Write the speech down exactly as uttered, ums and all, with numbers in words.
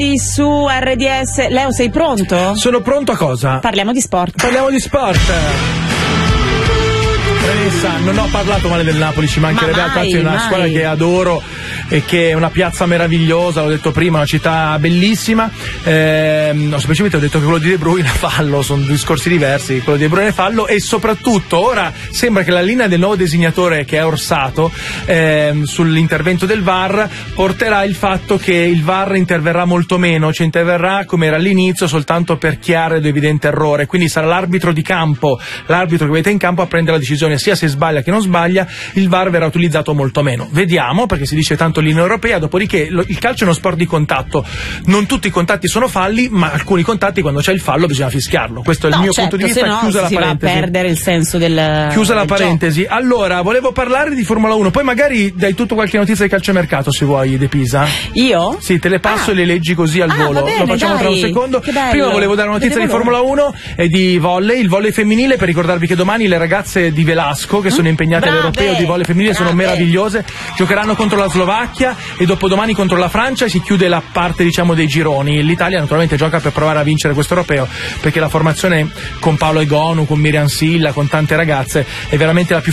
Su R D S. Leo, sei pronto? Sono pronto a cosa? Parliamo di sport. Parliamo di sport. Vanessa, non ho parlato male del Napoli, ci mancherebbe Ma altro, mai, anzi è una mai. squadra che adoro e che è una piazza meravigliosa, l'ho detto prima, una città bellissima. Eh, no, semplicemente ho detto che quello di De Bruyne è fallo, sono discorsi diversi, quello di De Bruyne è fallo, e soprattutto ora sembra che la linea del nuovo designatore, che è Orsato, eh, sull'intervento del V A R porterà il fatto che il V A R interverrà molto meno, cioè interverrà come era all'inizio soltanto per chiaro ed evidente errore, quindi sarà l'arbitro di campo, l'arbitro che avete in campo a prendere la decisione sia se sbaglia che non sbaglia. Il V A R verrà utilizzato molto meno, vediamo, perché si dice tanto linea europea. Dopodiché lo, il calcio è uno sport di contatto, non tutti i contatti sono falli, ma alcuni contatti quando c'è il fallo bisogna fischiarlo, questo è il no, mio certo, punto di vista. se no Chiusa la si parentesi, va a perdere il senso del chiusa la del parentesi gioco. Allora, volevo parlare di Formula uno, poi magari dai tutto qualche notizia di calciomercato se vuoi, De Pisa. Io? Sì, te le passo Ah. e le leggi così al Ah, volo, va bene, lo facciamo dai. tra un secondo. Che bello. Prima volevo dare una notizia di Vedevo Formula uno e di volley, il volley femminile, per ricordarvi che domani le ragazze di Velasco, che sono impegnate Brave. all'europeo di volley femminile, sono Brave. meravigliose, giocheranno contro la Slovacchia e dopodomani contro la Francia, e si chiude la parte, diciamo, dei gironi. L'Italia naturalmente gioca per provare a vincere questo europeo, perché la formazione con Paolo Egonu, con Miriam Silla, con tante ragazze è veramente la più